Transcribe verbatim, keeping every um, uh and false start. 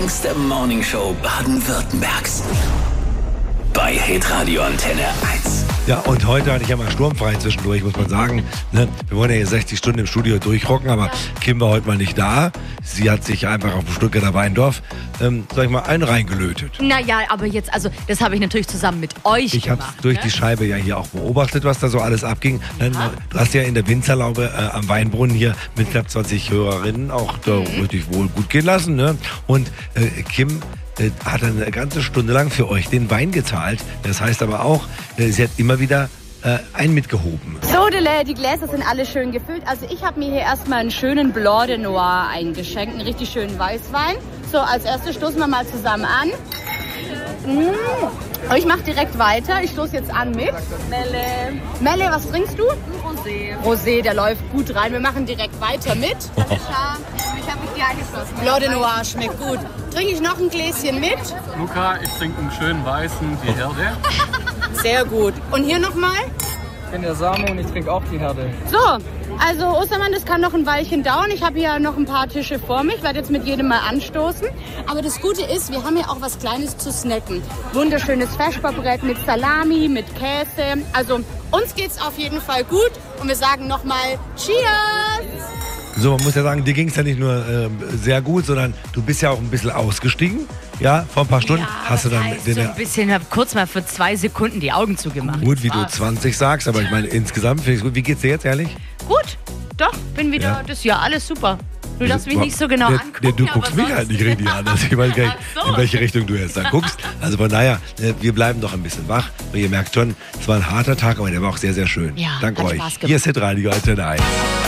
längste Morningshow Baden-Württembergs. Bei Hitradio Antenne eins. Ja, und heute hatte ich ja mal sturmfrei zwischendurch, muss man sagen. Ne? Wir wollen ja hier sechzig Stunden im Studio durchrocken, aber Kim war heute mal nicht da. Sie hat sich einfach auf dem Stuttgarter Weindorf, ähm, sag ich mal, einen reingelötet. Naja, aber jetzt, also das habe ich natürlich zusammen mit euch Ich habe gemacht. durch ne? die Scheibe ja hier auch beobachtet, was da so alles abging. Ne? Du hast ja in der Winzerlaube äh, am Weinbrunnen hier mit knapp zwanzig Hörerinnen auch da Mhm. wirklich wohl gut gehen lassen. Ne? Und äh, Kim äh, hat eine ganze Stunde lang für euch den Wein gezahlt. Das heißt aber auch, äh, sie hat immer wieder äh, einen mitgehoben. So, die, die Gläser sind alle schön gefüllt. Also ich habe mir hier erstmal einen schönen Blanc de Noir eingeschenkt, einen richtig schönen Weißwein. So, als erstes stoßen wir mal zusammen an. Mmh. Ich mache direkt weiter. Ich stoße jetzt an mit Melle. Melle, was trinkst du? Rosé. Rosé, der läuft gut rein. Wir machen direkt weiter mit. Oh. Ich habe mich dir angeschlossen. Blanc de Noir schmeckt gut. Trinke ich noch ein Gläschen mit? Luca, ich trinke einen schönen weißen, die Herde. Sehr gut. Und hier nochmal? Ich bin der Samu und ich trinke auch die Herde. So, also Ostermann, das kann noch ein Weilchen dauern. Ich habe hier noch ein paar Tische vor mich. Ich werde jetzt mit jedem mal anstoßen. Aber das Gute ist, wir haben hier auch was Kleines zu snacken. Wunderschönes Feschbarbrett mit Salami, mit Käse. Also uns geht's auf jeden Fall gut. Und wir sagen nochmal Cheers! So, man muss ja sagen, dir ging es ja nicht nur äh, sehr gut, sondern du bist ja auch ein bisschen ausgestiegen. Ja, vor ein paar Stunden Ja, hast du dann heißt den, so ein bisschen, hab kurz mal für zwei Sekunden die Augen zugemacht. gut, wie du War's. zwanzig sagst, aber ich meine, insgesamt finde ich es gut. Wie geht's dir jetzt, ehrlich? Gut, doch, bin wieder, Ja. das ist ja alles super. Du darfst mich nicht so genau der, angucken. der, Du aber guckst mich sonst- halt nicht richtig an. Also ich weiß gar nicht, Ach so. in welche Richtung du jetzt da guckst. Also von daher, äh, wir bleiben doch ein bisschen wach. Und ihr merkt schon, es war ein harter Tag, aber der war auch sehr, sehr schön. Ja, Dank hat euch. Spaß gemacht. Hier ist Hitradio Antenne eins.